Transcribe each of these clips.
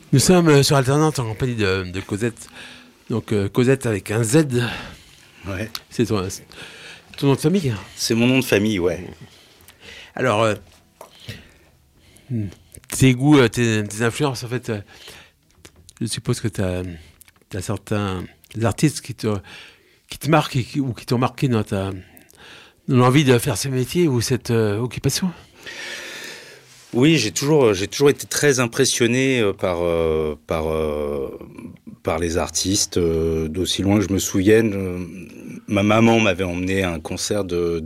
Nous sommes sur Alternante en compagnie de Cosette. Donc Cosette avec un Z. Ouais. C'est ton nom de famille. C'est mon nom de famille, ouais. Alors, tes goûts, tes influences, en fait, je suppose que tu as certains artistes qui te marquent ou qui t'ont marqué dans l'envie de faire ce métier ou cette occupation. Oui, j'ai toujours été très impressionné par les artistes, d'aussi loin que je me souvienne. Ma maman m'avait emmené à un concert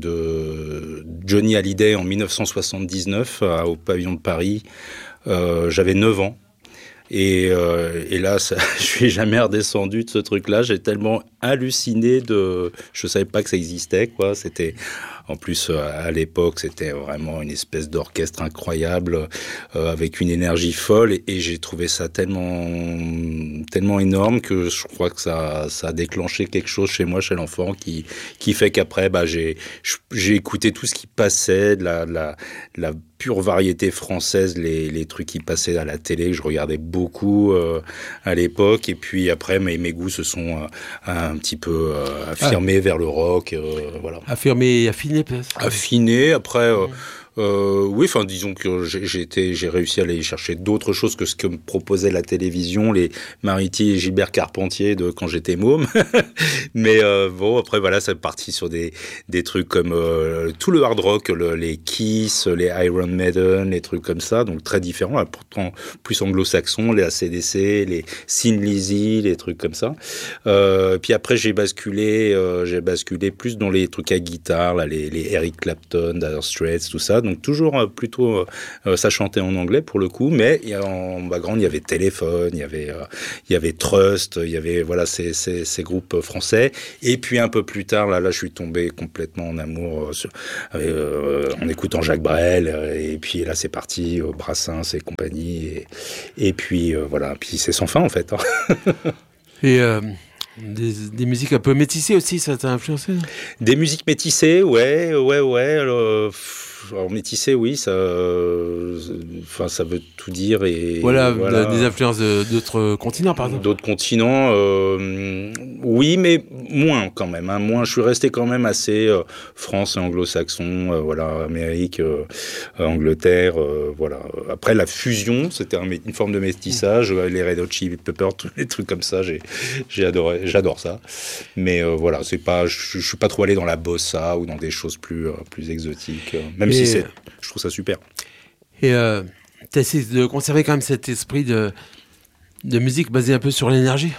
de Johnny Hallyday en 1979 au Pavillon de Paris. J'avais 9 ans. Et là, je suis jamais redescendu de ce truc-là. J'ai tellement halluciné je savais pas que ça existait, quoi. C'était, en plus, à l'époque, c'était vraiment une espèce d'orchestre incroyable, avec une énergie folle. Et j'ai trouvé ça tellement énorme que je crois que ça a déclenché quelque chose chez moi, chez l'enfant, qui fait qu'après, j'ai écouté tout ce qui passait, de la pure variété française, les trucs qui passaient à la télé, que je regardais beaucoup à l'époque. Et puis après, mes goûts se sont un petit peu affirmés vers le rock. Voilà. Affirmés et affinés, peut-être. Affinés, après... oui, enfin, disons que j'ai réussi à aller chercher d'autres choses que ce que me proposait la télévision, les Mariti et Gilbert Carpentier de quand j'étais môme. Mais bon, après voilà, c'est parti sur des trucs comme tout le hard rock, les Kiss, les Iron Maiden, les trucs comme ça, donc très différents, là, pourtant plus anglo-saxons, les AC/DC, les Thin Lizzy, les trucs comme ça. Puis après j'ai basculé plus dans les trucs à guitare, là, les Eric Clapton, Dire Straits, tout ça. Donc toujours plutôt, ça chantait en anglais pour le coup, mais en background il y avait Téléphone, il y avait Trust, il y avait voilà ces groupes français. Et puis un peu plus tard, là je suis tombé complètement en amour en écoutant Jacques Brel. Et puis là c'est parti, Brassens et compagnie. Et puis voilà, puis c'est sans fin en fait. Et des musiques un peu métissées aussi, ça t'a influencé? Des musiques métissées, ouais. Alors métissé, oui, ça veut tout dire. Et voilà. Des influences d'autres continents, par exemple. D'autres continents, oui, mais moins quand même. Hein, moins. Je suis resté quand même assez France et anglo-saxon, voilà, Amérique, Angleterre, voilà. Après la fusion, c'était une forme de métissage. Les Red Hot Chili Peppers, tous les trucs comme ça, j'ai adoré, j'adore ça. Mais voilà, c'est pas, je suis pas trop allé dans la bossa ou dans des choses plus exotiques. Même si je trouve ça super. Et tu essaies de conserver quand même cet esprit de musique basé un peu sur l'énergie.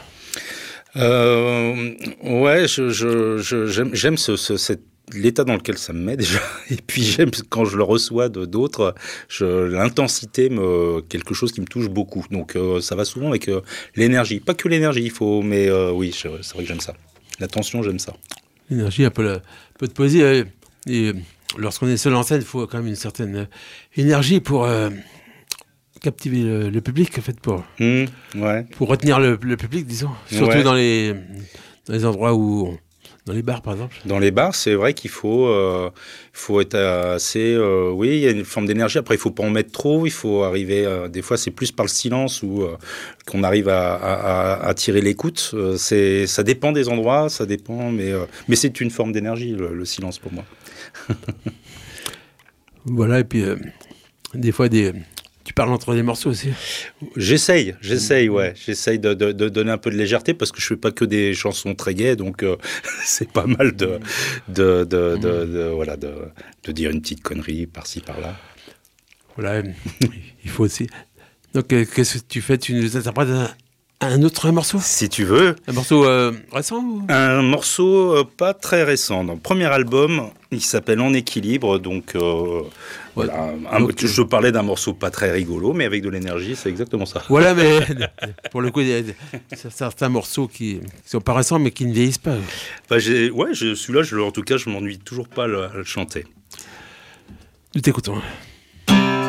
Ouais, j'aime l'état dans lequel ça me met déjà. Et puis j'aime quand je le reçois d'autres, l'intensité, quelque chose qui me touche beaucoup. Donc ça va souvent avec l'énergie. Pas que l'énergie, mais oui, c'est vrai que j'aime ça. La tension, j'aime ça. L'énergie, un peu de poésie. Et lorsqu'on est seul en scène, il faut quand même une certaine énergie pour captiver le public, en fait, pour retenir le public, disons. Surtout dans les endroits où... Dans les bars, par exemple. Dans les bars, c'est vrai qu'il faut être assez... oui, il y a une forme d'énergie. Après, il ne faut pas en mettre trop. Il faut arriver... des fois, c'est plus par le silence qu'on arrive à tirer l'écoute. Ça dépend des endroits, ça dépend. Mais c'est une forme d'énergie, le silence, pour moi. Voilà, et puis des fois, tu parles entre les morceaux aussi. J'essaye, ouais. J'essaye de donner un peu de légèreté parce que je fais pas que des chansons très gaies, donc c'est pas mal de dire une petite connerie par-ci par-là. Voilà, il faut aussi. Donc, qu'est-ce que tu fais? Tu nous interprètes un autre morceau? Si tu veux. Un morceau récent ou... Un morceau pas très récent. Dans le premier album, il s'appelle En équilibre, donc... Voilà, je parlais d'un morceau pas très rigolo, mais avec de l'énergie, c'est exactement ça. Voilà, mais pour le coup, il y a certains morceaux qui sont pas récents, mais qui ne vieillissent pas. Celui-là, en tout cas, je m'ennuie toujours pas à le chanter. Nous t'écoutons.